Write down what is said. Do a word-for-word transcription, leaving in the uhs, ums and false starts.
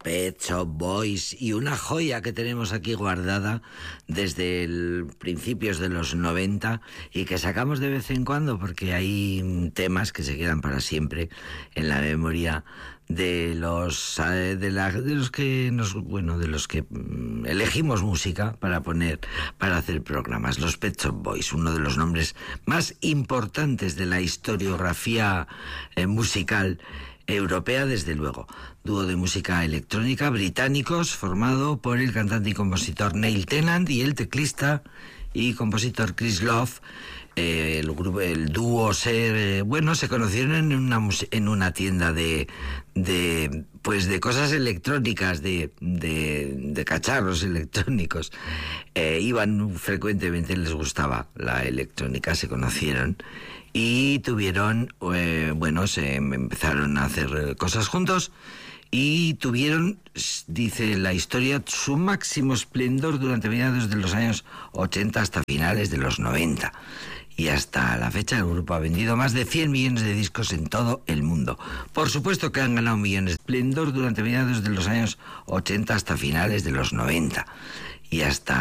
Pet Shop Boys, y una joya que tenemos aquí guardada desde el principios de los noventa y que sacamos de vez en cuando porque hay temas que se quedan para siempre en la memoria de los de, la, de los que nos bueno de los que elegimos música para poner para hacer programas. Los Pet Shop Boys, uno de los nombres más importantes de la historiografía eh, musical europea, desde luego. Dúo de música electrónica británicos formado por el cantante y compositor Neil Tennant y el teclista y compositor Chris Love. Eh, el grupo, el dúo se, eh, bueno, se conocieron en una en una tienda de de pues de cosas electrónicas, de de, de cacharros electrónicos. Eh, iban frecuentemente, les gustaba la electrónica, se conocieron y tuvieron, eh, bueno, se empezaron a hacer cosas juntos y tuvieron, dice la historia, su máximo esplendor durante mediados de los años ochenta hasta finales de los noventa. Y hasta la fecha el grupo ha vendido más de cien millones de discos en todo el mundo. Por supuesto que han ganado millones de esplendor durante mediados de los años ochenta hasta finales de los noventa. Y hasta